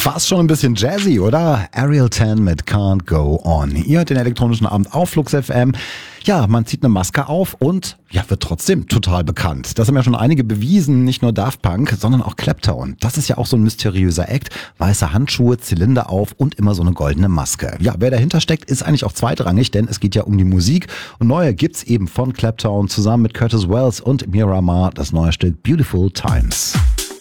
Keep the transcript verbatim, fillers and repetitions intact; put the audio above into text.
Fast schon ein bisschen jazzy, oder? Ariel zehn mit Can't Go On. Ihr hört den elektronischen Abend auf Flux F M. Ja, man zieht eine Maske auf und ja, wird trotzdem total bekannt. Das haben ja schon einige bewiesen, nicht nur Daft Punk, sondern auch Clapton. Das ist ja auch so ein mysteriöser Act. Weiße Handschuhe, Zylinder auf und immer so eine goldene Maske. Ja, wer dahinter steckt, ist eigentlich auch zweitrangig, denn es geht ja um die Musik. Und neue gibt's eben von Clapton zusammen mit Curtis Wells und Miramar, das neue Stück Beautiful Times.